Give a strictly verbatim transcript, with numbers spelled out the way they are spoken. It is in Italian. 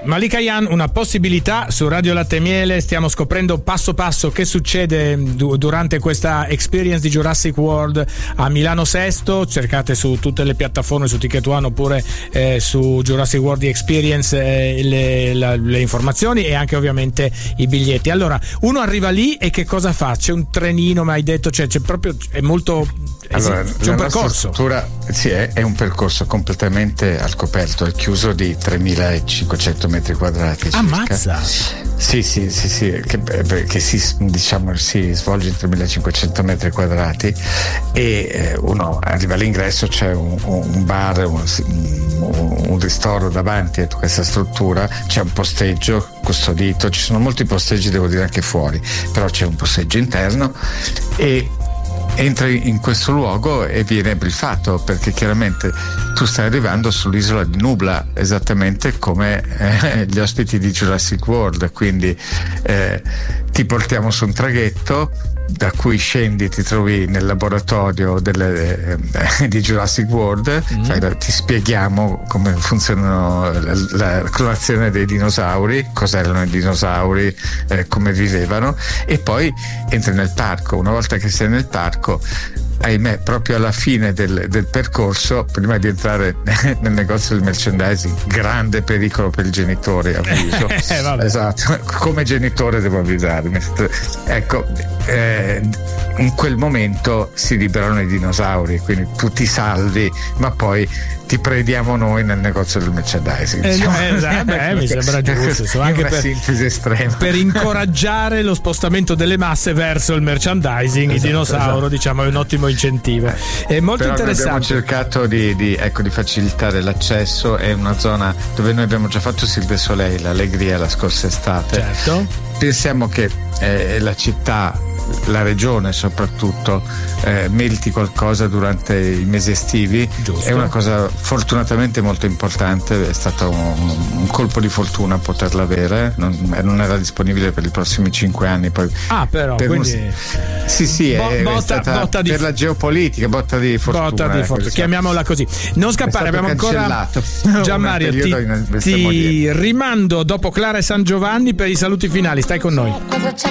Malika Ayane, una possibilità su Radio Latte e Miele. Stiamo scoprendo passo passo che succede du- durante questa experience di Jurassic World a Milano Sesto. Cercate su tutte le piattaforme, su Ticket One oppure eh, su Jurassic World The Experience eh, le, la, le informazioni e anche ovviamente i biglietti. Allora, uno arriva lì e che cosa fa? C'è un trenino, ma hai detto, cioè, c'è proprio, è molto, allora, c'è un percorso. Struttura, sì, è, è un percorso completamente al coperto, è chiuso di tremilacinquecento metri quadrati. Ammazza! Sì, sì, sì, sì, che, che si, diciamo, si svolge in tremilacinquecento metri quadrati e eh, uno arriva all'ingresso, c'è un, un bar, un, un ristoro davanti a questa struttura, c'è un posteggio custodito, ci sono molti posteggi, devo dire, anche fuori, però c'è un posteggio interno e entri in questo luogo e viene briefato, perché chiaramente tu stai arrivando sull'isola di Nubla, esattamente come eh, gli ospiti di Jurassic World, quindi eh, ti portiamo su un traghetto da cui scendi, ti trovi nel laboratorio delle, eh, di Jurassic World, mm. cioè, ti spieghiamo come funzionano la, la clonazione dei dinosauri, cos'erano i dinosauri, eh, come vivevano, e poi entri nel parco. Una volta che sei nel parco, ahimè, proprio alla fine del, del percorso, prima di entrare nel negozio del merchandising, grande pericolo per i genitori, avviso. eh, esatto, come genitore devo avvisarmi. Ecco, eh, in quel momento si liberano i dinosauri, quindi tu ti salvi, ma poi ti prendiamo noi nel negozio del merchandising. Eh, no, esatto, beh, mi sembra giusto, anche una per, sintesi estrema, per incoraggiare lo spostamento delle masse verso il merchandising. Esatto, il dinosauro, esatto, diciamo, è un ottimo incentivo. È molto Però interessante. Abbiamo cercato di, di, ecco, di facilitare l'accesso. È una zona dove noi abbiamo già fatto Cirque du Soleil, l'Allegria, la scorsa estate. Certo. Pensiamo che eh, la città, la regione soprattutto, eh, meriti qualcosa durante i mesi estivi. Giusto. È una cosa fortunatamente molto importante, è stato un, un colpo di fortuna poterla avere, non, non era disponibile per i prossimi cinque anni. Poi ah però per quindi un, sì sì Bo- è, botta, è stata botta di per la geopolitica, botta di fortuna, botta di fortuna, ecco, chiamiamola così. Non scappare, abbiamo ancora Gianmario, ti, ti rimando dopo Clara e San Giovanni per i saluti finali, stai con noi.